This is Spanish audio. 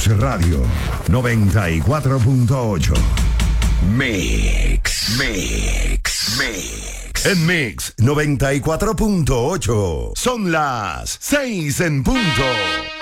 Radio 94.8. Mix. En Mix 94.8 son las 6 en punto.